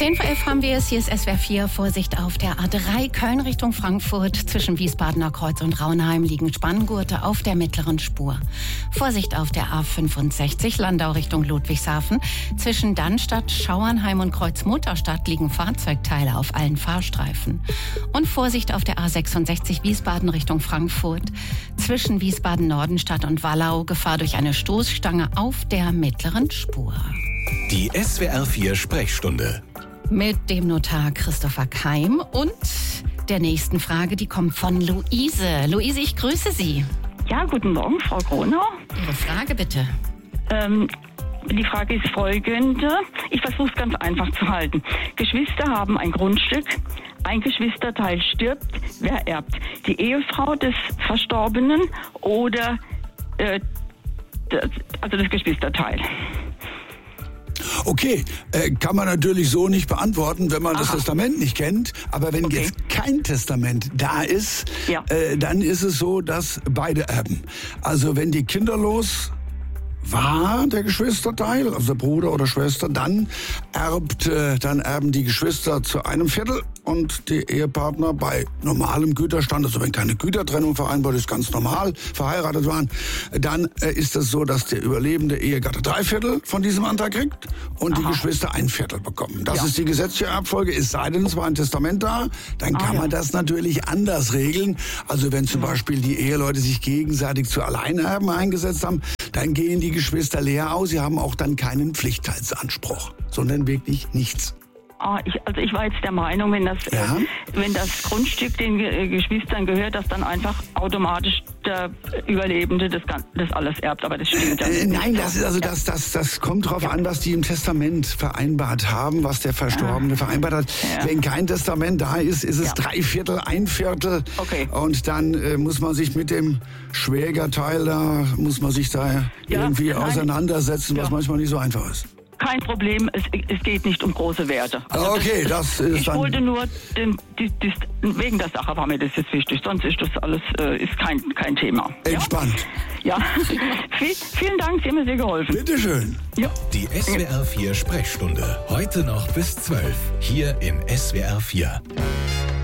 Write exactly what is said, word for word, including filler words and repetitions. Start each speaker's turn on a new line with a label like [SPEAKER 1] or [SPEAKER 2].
[SPEAKER 1] zehn vor elf haben wir es. Hier ist S W R vier. Vorsicht auf der A drei Köln Richtung Frankfurt. Zwischen Wiesbadener Kreuz und Raunheim liegen Spanngurte auf der mittleren Spur. Vorsicht auf der A fünfundsechzig Landau Richtung Ludwigshafen. Zwischen Dannstatt, Schauernheim und Kreuzmutterstadt liegen Fahrzeugteile auf allen Fahrstreifen. Und Vorsicht auf der A sechsundsechzig Wiesbaden Richtung Frankfurt. Zwischen Wiesbaden-Nordenstadt und Wallau Gefahr durch eine Stoßstange auf der mittleren Spur.
[SPEAKER 2] Die S W R vier Sprechstunde.
[SPEAKER 1] Mit dem Notar Christopher Keim und der nächsten Frage, die kommt von Luise. Luise, ich grüße Sie.
[SPEAKER 3] Ja, guten Morgen, Frau Gronau.
[SPEAKER 1] Ihre Frage bitte.
[SPEAKER 3] Ähm, die Frage ist folgende. Ich versuche es ganz einfach zu halten. Geschwister haben ein Grundstück. Ein Geschwisterteil stirbt. Wer erbt? Die Ehefrau des Verstorbenen oder äh, das, also das Geschwisterteil?
[SPEAKER 4] Okay, äh, kann man natürlich so nicht beantworten, wenn man
[SPEAKER 3] Aha.
[SPEAKER 4] das Testament nicht kennt. Aber wenn
[SPEAKER 3] Okay.
[SPEAKER 4] jetzt kein Testament da ist,
[SPEAKER 3] Ja.
[SPEAKER 4] äh, dann ist es so, dass beide erben. Also wenn die kinderlos war, der Geschwisterteil, also Bruder oder Schwester, dann erbt, äh, dann erben die Geschwister zu einem Viertel und die Ehepartner bei normalem Güterstand, also wenn keine Gütertrennung vereinbart ist, ganz normal verheiratet waren, dann äh, ist es so, dass der überlebende Ehegatte drei Viertel von diesem Anteil kriegt und die
[SPEAKER 3] Aha.
[SPEAKER 4] Geschwister ein Viertel bekommen. Das
[SPEAKER 3] Ja.
[SPEAKER 4] ist die gesetzliche Erbfolge, es sei denn, es war ein Testament da, dann kann
[SPEAKER 3] Ah,
[SPEAKER 4] man
[SPEAKER 3] ja.
[SPEAKER 4] das natürlich anders regeln. Also wenn zum Beispiel die Eheleute sich gegenseitig zu Alleinerben eingesetzt haben, dann gehen die Geschwister leer aus. Sie haben auch dann keinen Pflichtteilsanspruch, sondern wirklich nichts.
[SPEAKER 3] Ah, ich, also ich war jetzt der Meinung, wenn das,
[SPEAKER 4] Ja.
[SPEAKER 3] äh, wenn das Grundstück den Ge- Geschwistern gehört, dass dann einfach automatisch der Überlebende das, Gan- das alles erbt. Aber das stimmt ja
[SPEAKER 4] Äh,
[SPEAKER 3] nicht.
[SPEAKER 4] nein, das ist also das, das, das kommt drauf an, was die im Testament vereinbart haben, was der Verstorbene vereinbart hat.
[SPEAKER 3] Ja.
[SPEAKER 4] Wenn kein Testament da ist, ist es
[SPEAKER 3] Ja.
[SPEAKER 4] drei Viertel, ein Viertel.
[SPEAKER 3] Okay.
[SPEAKER 4] Und dann äh, muss man sich mit dem Schwägerteil da, muss man sich da
[SPEAKER 3] Ja,
[SPEAKER 4] irgendwie
[SPEAKER 3] nein.
[SPEAKER 4] auseinandersetzen, was
[SPEAKER 3] Ja.
[SPEAKER 4] manchmal nicht so einfach ist.
[SPEAKER 3] Kein Problem, es, es geht nicht um große Werte. Also
[SPEAKER 4] Okay, das ist
[SPEAKER 3] ich
[SPEAKER 4] dann-
[SPEAKER 3] wollte nur, den, die, die, wegen der Sache war mir das jetzt wichtig, sonst ist das alles äh, ist kein, kein Thema.
[SPEAKER 4] Entspannt.
[SPEAKER 3] Ja, ja. Viel, vielen Dank, Sie haben mir sehr geholfen.
[SPEAKER 4] Bitteschön.
[SPEAKER 3] Ja.
[SPEAKER 2] Die S W R vier Sprechstunde. Heute noch bis zwölf. Hier in S W R vier.